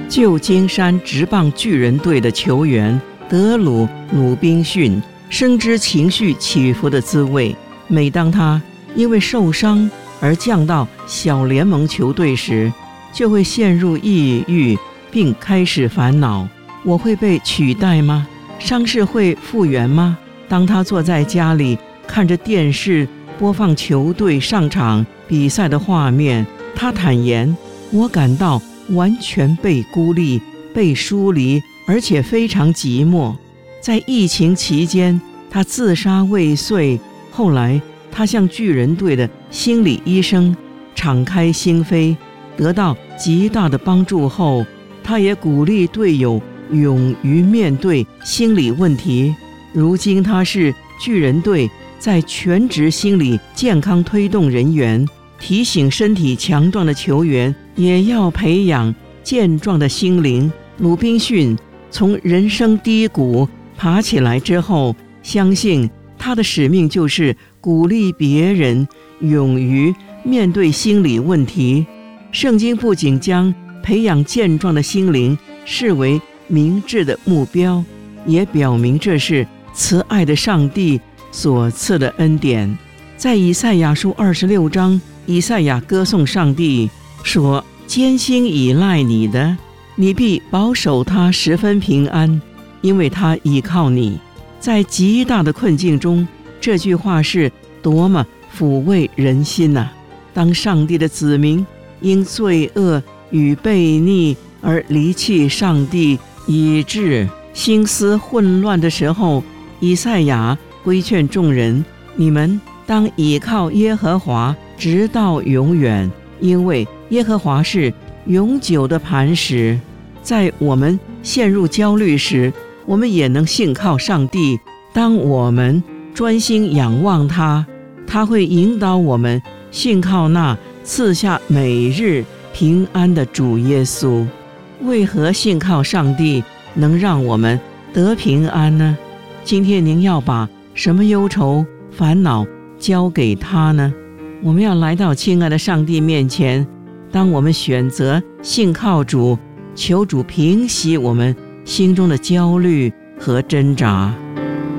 旧金山职棒巨人队的球员德鲁·鲁宾逊深知情绪起伏的滋味。每当他因为受伤而降到小联盟球队时，就会陷入抑郁，并开始烦恼：我会被取代吗？伤势会复原吗？当他坐在家里看着电视播放球队上场比赛的画面，他坦言：我感到完全被孤立、被疏离，而且非常寂寞。在疫情期间，他自杀未遂。后来他向巨人队的心理医生敞开心扉，得到极大的帮助后，他也鼓励队友勇于面对心理问题。如今他是巨人队在全职心理健康推动人员，提醒身体强壮的球员也要培养健壮的心灵。鲁宾逊从人生低谷爬起来之后，相信他的使命就是鼓励别人勇于面对心理问题。圣经不仅将培养健壮的心灵视为明智的目标，也表明这是慈爱的上帝所赐的恩典。在以赛亚书26章，以赛亚歌颂上帝说：艰辛依赖你的，你必保守他十分平安，因为他倚靠你。在极大的困境中，这句话是多么抚慰人心啊！当上帝的子民因罪恶与悖逆而离弃上帝，以致心思混乱的时候，以赛亚规劝众人：你们当倚靠耶和华直到永远，因为耶和华是永久的磐石。在我们陷入焦虑时，我们也能信靠上帝。当我们专心仰望他，他会引导我们信靠那赐下每日平安的主耶稣。为何信靠上帝能让我们得平安呢？今天您要把什么忧愁烦恼交给他呢？我们要来到亲爱的上帝面前，当我们选择信靠主，求主平息我们心中的焦虑和挣扎。